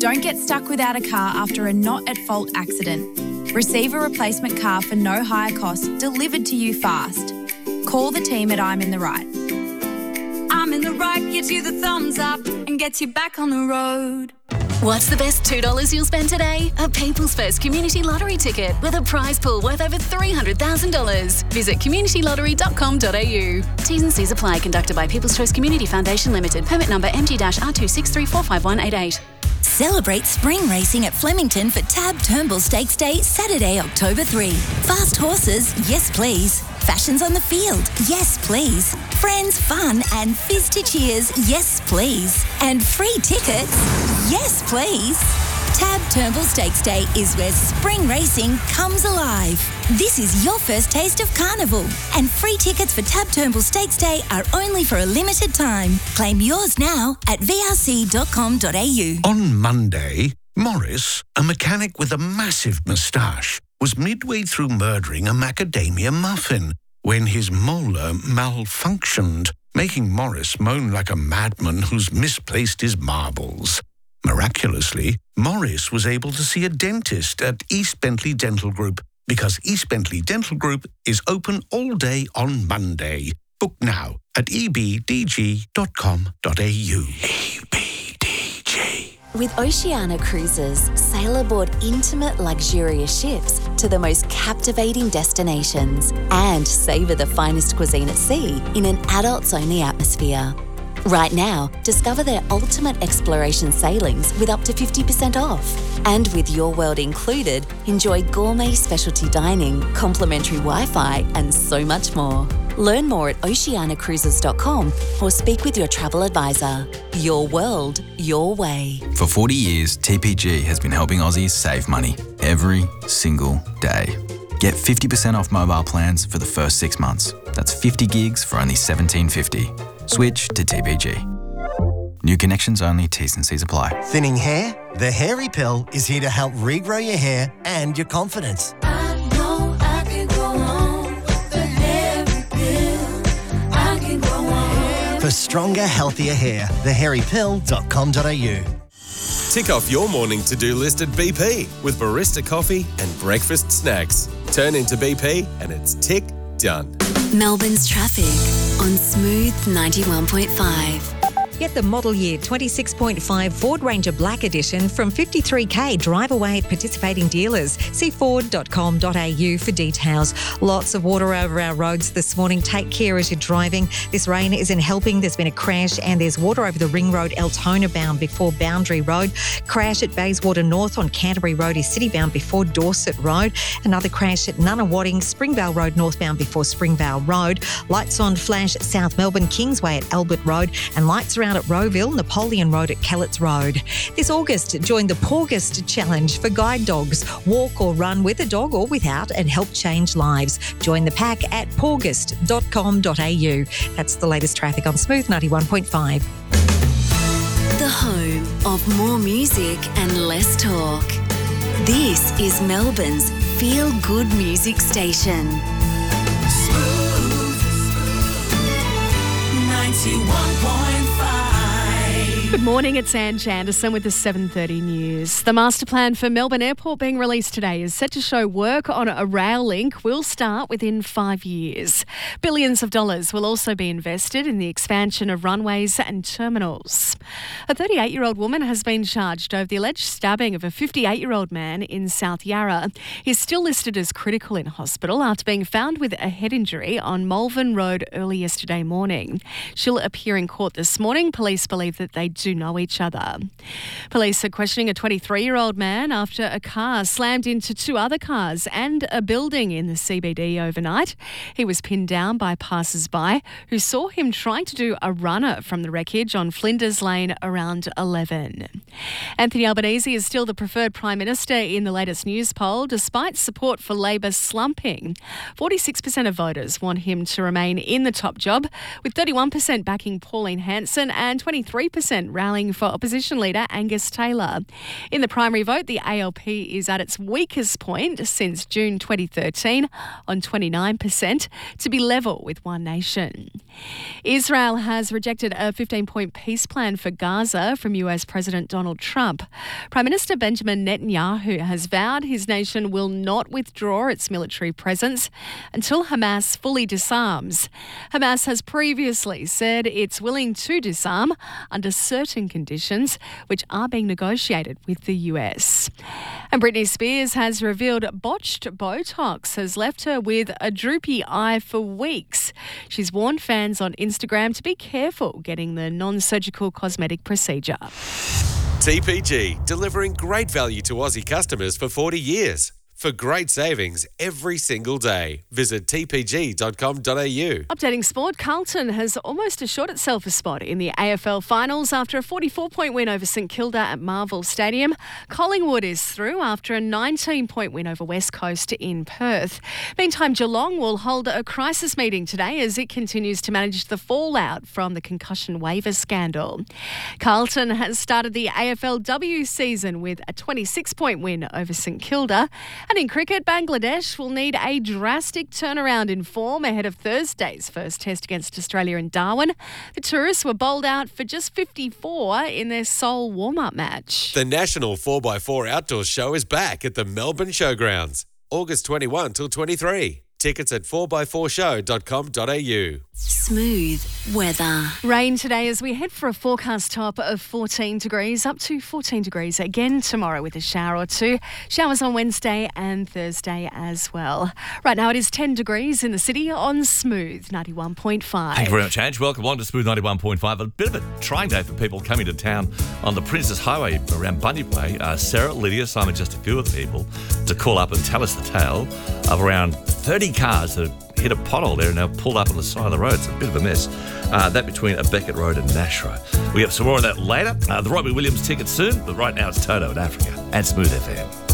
Don't get stuck without a car after a not-at-fault accident. Receive a replacement car for no higher cost delivered to you fast. Call the team at I'm in the Right. I'm in the Right gives you the thumbs up and gets you back on the road. What's the best $2 you'll spend today? A People's First Community Lottery ticket with a prize pool worth over $300,000. Visit communitylottery.com.au. T's and C's apply. Conducted by People's Choice Community Foundation Limited. Permit number MG-R263451188. Celebrate spring racing at Flemington for Tab Turnbull Stakes Day, Saturday, October 3. Fast horses, yes please. Fashions on the field, yes please. Friends, fun and fizz to cheers, yes please. And free tickets, yes please. Tab Turnbull Stakes Day is where spring racing comes alive. This is your first taste of carnival, and free tickets for Tab Turnbull Stakes Day are only for a limited time. Claim yours now at vrc.com.au. On Monday, Morris, a mechanic with a massive moustache, was midway through murdering a macadamia muffin when his molar malfunctioned, making Morris moan like a madman who's misplaced his marbles. Miraculously, Morris was able to see a dentist at East Bentley Dental Group because East Bentley Dental Group is open all day on Monday. Book now at ebdg.com.au. EBDG. With Oceania Cruises, sail aboard intimate, luxurious ships to the most captivating destinations and savour the finest cuisine at sea in an adults-only atmosphere. Right now, discover their ultimate exploration sailings with up to 50% off. And with Your World included, enjoy gourmet specialty dining, complimentary Wi-Fi and so much more. Learn more at oceanacruises.com or speak with your travel advisor. Your world, your way. For 40 years, TPG has been helping Aussies save money every single day. Get 50% off mobile plans for the first 6 months. That's 50 gigs for only $17.50. Switch to TPG. New connections only, T's and C's apply. Thinning hair? The Hairy Pill is here to help regrow your hair and your confidence. I know I can go on with the Hairy Pill. I can go on. For stronger, healthier hair, thehairypill.com.au. Tick off your morning to-do list at BP with barista coffee and breakfast snacks. Turn into BP and it's tick done. Melbourne's traffic on Smooth 91.5. Get the model year 26.5 Ford Ranger Black Edition from $53,000. Drive away at participating dealers. See ford.com.au for details. Lots of water over our roads this morning. Take care as you're driving. This rain isn't helping. There's been a crash and there's water over the Ring Road, Altona bound before Boundary Road. Crash at Bayswater North on Canterbury Road is city bound before Dorset Road. Another crash at Nunawading, Springvale Road northbound before Springvale Road. Lights on flash South Melbourne, Kingsway at Albert Road, and lights around at Rowville, Napoleon Road at Kellett's Road. This August, join the Paugust Challenge for guide dogs. Walk or run with a dog or without and help change lives. Join the pack at paugust.com.au. That's the latest traffic on Smooth 91.5. The home of more music and less talk. This is Melbourne's feel-good music station. Smooth 91.5. Good morning, it's Anne Janderson with the 7:30 news. The master plan for Melbourne Airport being released today is set to show work on a rail link will start within 5 years. Billions of dollars will also be invested in the expansion of runways and terminals. A 38-year-old woman has been charged over the alleged stabbing of a 58-year-old man in South Yarra. He's still listed as critical in hospital after being found with a head injury on Malvern Road early yesterday morning. She'll appear in court this morning. Police believe that they do know each other. Police are questioning a 23-year-old man after a car slammed into two other cars and a building in the CBD overnight. He was pinned down by passers-by who saw him trying to do a runner from the wreckage on Flinders Lane around 11. Anthony Albanese is still the preferred Prime Minister in the latest news poll, despite support for Labor slumping. 46% of voters want him to remain in the top job, with 31% backing Pauline Hanson and 23% rallying for opposition leader Angus Taylor. In the primary vote, the ALP is at its weakest point since June 2013 on 29%, to be level with One Nation. Israel has rejected a 15-point peace plan for Gaza from US President Donald Donald Trump. Prime Minister Benjamin Netanyahu has vowed his nation will not withdraw its military presence until Hamas fully disarms. Hamas has previously said it's willing to disarm under certain conditions, which are being negotiated with the US. And Britney Spears has revealed botched Botox has left her with a droopy eye for weeks. She's warned fans on Instagram to be careful getting the non-surgical cosmetic procedure. TPG, delivering great value to Aussie customers for 40 years. For great savings every single day, visit tpg.com.au. Updating sport, Carlton has almost assured itself a spot in the AFL finals after a 44-point win over St Kilda at Marvel Stadium. Collingwood is through after a 19-point win over West Coast in Perth. Meantime, Geelong will hold a crisis meeting today as it continues to manage the fallout from the concussion waiver scandal. Carlton has started the AFLW season with a 26-point win over St Kilda. And in cricket, Bangladesh will need a drastic turnaround in form ahead of Thursday's first test against Australia in Darwin. The tourists were bowled out for just 54 in their sole warm-up match. The National 4x4 Outdoor Show is back at the Melbourne Showgrounds, August 21 till 23. Tickets at 4x4show.com.au. Smooth weather. Rain today as we head for a forecast top of 14 degrees, up to 14 degrees again tomorrow with a shower or two. Showers on Wednesday and Thursday as well. Right now it is 10 degrees in the city on Smooth 91.5. Thank you very much, Ange. Welcome along to Smooth 91.5. A bit of a trying day for people coming to town on the Princess Highway around Bunyip Way. Sarah, Lydia, Simon, just a few of the people to call up and tell us the tale of around 30 cars that hit a pothole there and now pulled up on the side of the road. It's a bit of a mess. That between Beckett Road and Nash Road. We have some more on that later. The Robbie Williams ticket soon, but right now it's Toto in Africa and Smooth FM.